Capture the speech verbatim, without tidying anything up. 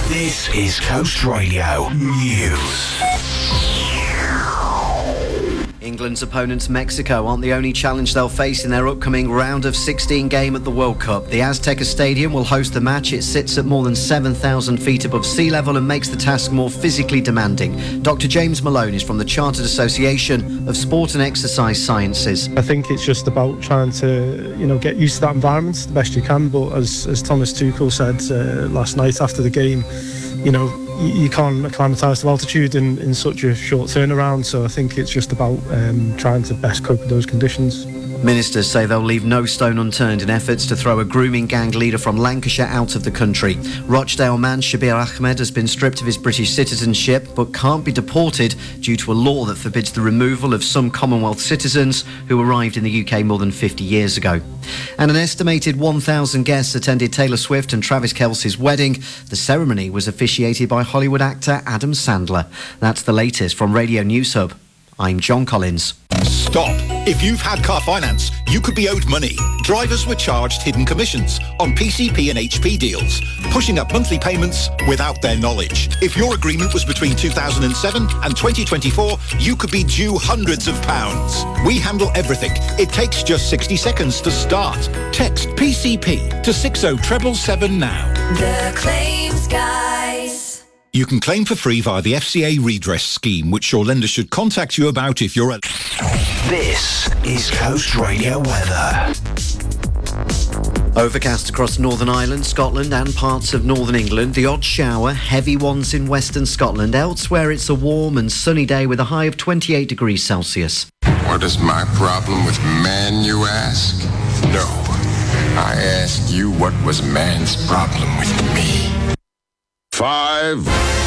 This is Coast Radio News. England's opponents, Mexico, aren't the only challenge they'll face in their upcoming round of sixteen game at the World Cup. The Azteca Stadium will host the match. It sits at more than seven thousand feet above sea level and makes the task more physically demanding. Doctor James Malone is from the Chartered Association of Sport and Exercise Sciences. I think it's just about trying to, you know, get used to that environment the best you can. But as, as Thomas Tuchel said uh, last night after the game, you know, you, you can't acclimatise to altitude in, in such a short turnaround. So I think it's just about um, trying to best cope with those conditions. Ministers say they'll leave no stone unturned in efforts to throw a grooming gang leader from Lancashire out of the country. Rochdale man Shabir Ahmed has been stripped of his British citizenship but can't be deported due to a law that forbids the removal of some Commonwealth citizens who arrived in the U K more than fifty years ago. And an estimated one thousand guests attended Taylor Swift and Travis Kelce's wedding. The ceremony was officiated by Hollywood actor Adam Sandler. That's the latest from Radio News Hub. I'm John Collins. Stop. If you've had car finance, you could be owed money. Drivers were charged hidden commissions on P C P and H P deals, pushing up monthly payments without their knowledge. If your agreement was between two thousand seven and twenty twenty-four, you could be due hundreds of pounds. We handle everything. It takes just sixty seconds to start. Text P C P to six oh seven seven now. The Claims Guys. You can claim for free via the F C A redress scheme, which your lender should contact you about if you're a... This is Coast Radio weather. Overcast across Northern Ireland, Scotland and parts of Northern England. The odd shower, heavy ones in Western Scotland. Elsewhere it's a warm and sunny day with a high of twenty-eight degrees Celsius. What is my problem with man, you ask? No. I ask you, what was man's problem with me? Five...